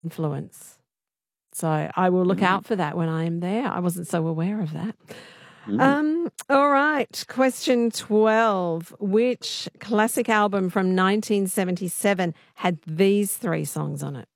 influence. So I will look out for that when I am there. I wasn't so aware of that. All right. Question 12. Which classic album from 1977 had these three songs on it?